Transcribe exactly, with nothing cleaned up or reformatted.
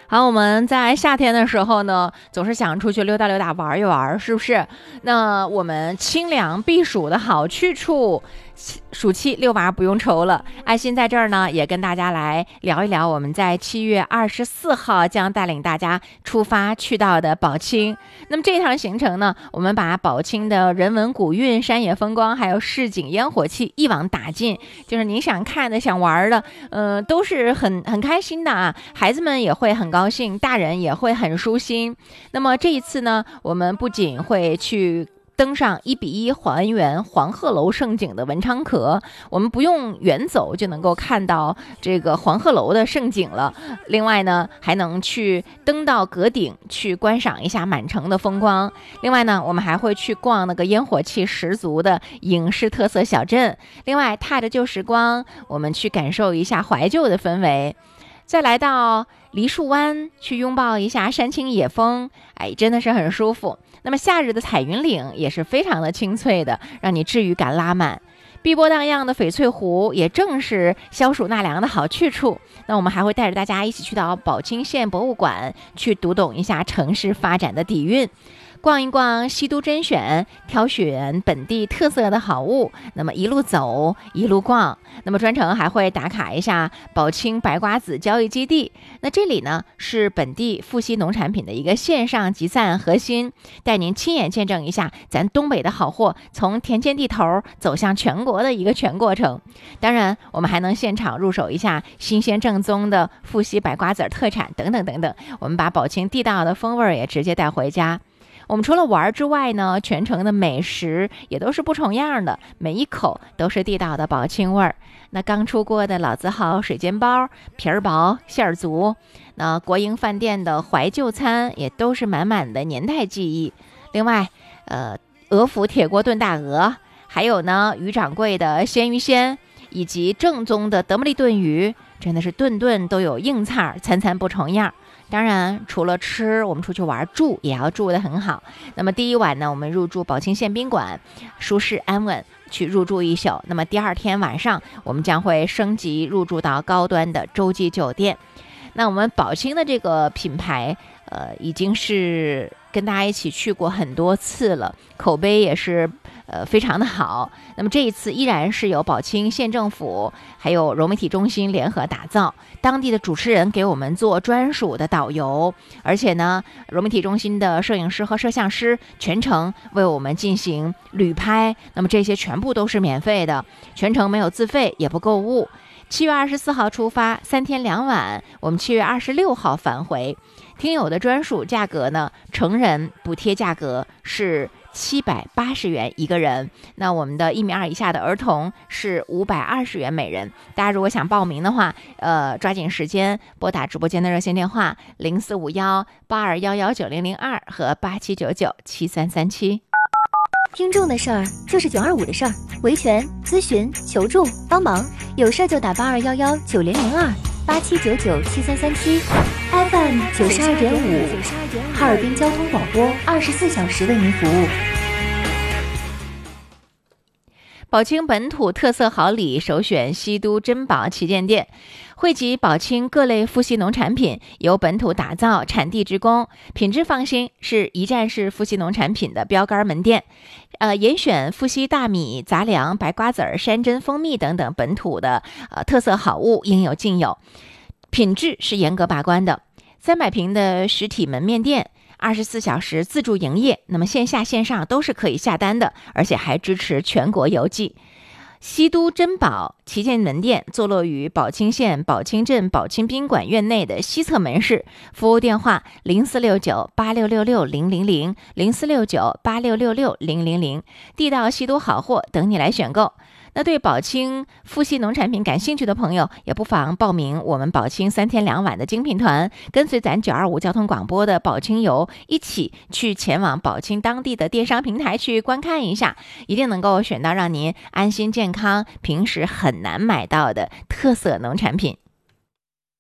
好，我们在夏天的时候呢，总是想出去溜达溜达、玩一玩，是不是？那我们清凉避暑的好去处，暑期遛娃不用愁了。爱心在这儿呢，也跟大家来聊一聊，我们在七月二十四号将带领大家出发去到的宝清。那么这趟行程呢，我们把宝清的人文古韵、山野风光，还有市井烟火气一网打尽，就是您想看的、想玩的，嗯、呃，都是很很开心的啊。孩子们也会很高兴，大人也会很舒心。那么这一次呢，我们不仅会去登上一比一还原黄鹤楼盛景的文昌阁，我们不用远走就能够看到这个黄鹤楼的盛景了。另外呢，还能去登到阁顶去观赏一下满城的风光。另外呢，我们还会去逛那个烟火气十足的影视特色小镇。另外，踏着旧时光，我们去感受一下怀旧的氛围。再来到梨树湾去拥抱一下山清野风，哎，真的是很舒服。那么夏日的彩云岭也是非常的清脆的，让你治愈感拉满。碧波荡漾的翡翠湖也正是消暑纳凉的好去处。那我们还会带着大家一起去到宝清县博物馆，去读懂一下城市发展的底蕴。逛一逛西都甄选，挑选本地特色的好物，那么一路走一路逛。那么专程还会打卡一下宝清白瓜子交易基地。那这里呢是本地富硒农产品的一个线上集散核心，带您亲眼见证一下咱东北的好货从田间地头走向全国的一个全过程。当然，我们还能现场入手一下新鲜正宗的富硒白瓜子特产等等等等。我们把宝清地道的风味也直接带回家。我们除了玩之外呢，全程的美食也都是不重样的，每一口都是地道的宝清味儿。那刚出锅的老字号水煎包，皮儿薄馅儿足。那国营饭店的怀旧餐也都是满满的年代记忆。另外，呃，鹅府铁锅炖大鹅，还有呢于掌柜的鲜鱼鲜，以及正宗的德芙利炖鱼，真的是顿顿都有硬菜，餐餐不重样。当然，除了吃，我们出去玩住也要住得很好。那么第一晚呢，我们入住宝清县宾馆，舒适安稳去入住一宿。那么第二天晚上，我们将会升级入住到高端的洲际酒店。那我们宝清的这个品牌，呃，已经是跟大家一起去过很多次了，口碑也是呃非常的好。那么这一次依然是由宝清县政府还有融媒体中心联合打造，当地的主持人给我们做专属的导游，而且呢，融媒体中心的摄影师和摄像师全程为我们进行旅拍，那么这些全部都是免费的，全程没有自费也不购物。七月二十四号出发，三天两晚，我们七月二十六号返回。听友的专属价格呢，成人补贴价格是七百八十元一个人，那我们的一米二以下的儿童是五百二十元每人。大家如果想报名的话，呃，抓紧时间拨打直播间的热线电话零四五幺八二幺幺九零零二和八七九九七三三七。 听众的事儿就是九二五的事儿，维权、咨询、求助、帮忙，有事儿就打八二幺幺九零零二八七九九七三三七 F M 九十二点五，哈尔滨交通广播二十四小时为您服务。 宝清本土特色好礼首选西都珍宝旗舰店，汇集宝清各类富硒农产品，由本土打造，产地直供，品质放心，是一站式富硒农产品的标杆门店。呃，严选富硒大米、杂粮、白瓜子儿、山珍、蜂蜜等等本土的呃特色好物，应有尽有，品质是严格把关的。三百平的实体门面店，二十四小时自助营业，那么线下线上都是可以下单的，而且还支持全国邮寄。西都珍宝旗舰门店坐落于宝清县宝清镇宝清宾馆院内的西侧门市，服务电话零四六九八六六六零零零零四六九八六六六零零零，地道西都好货等你来选购。那对宝清富硒农产品感兴趣的朋友，也不妨报名我们宝清三天两晚的精品团，跟随咱九二五交通广播的宝清游一起去前往宝清当地的电商平台去观看一下，一定能够选到让您安心健康、平时很难买到的特色农产品。